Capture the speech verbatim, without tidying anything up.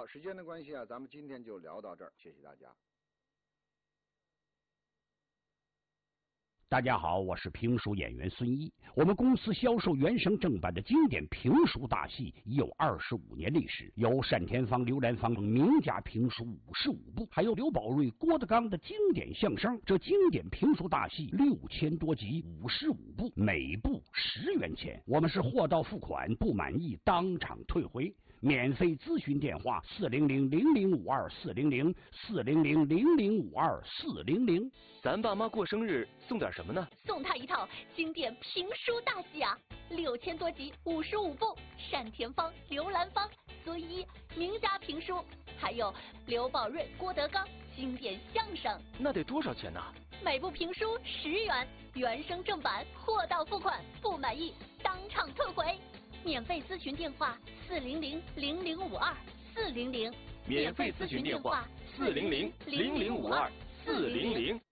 好，时间的关系啊，咱们今天就聊到这儿，谢谢大家。 大家好，我是评书演员孙一。我们公司销售原声正版的经典评书大戏已有二十五年历史，有单田芳、刘兰芳名家评书五十五部，还有刘宝瑞、郭德纲的经典相声。这经典评书大戏六千多集，五十五部，每部十元钱。我们是货到付款，不满意当场退回。免费咨询电话：四零零零零五二四零零四零零零零五二四零零。 咱爸妈过生日送点什么呢？ 送他一套经典评书大戏啊，六千多集，五十五部，单田芳、刘兰芳、孙一名家评书，还有刘宝瑞、郭德纲经典相声。 那得多少钱呢？ 每部评书十元，原声正版，货到付款，不满意当场退回。免费咨询电话：四零零零零五二四零零。 免费咨询电话：四零零零零五二四零零。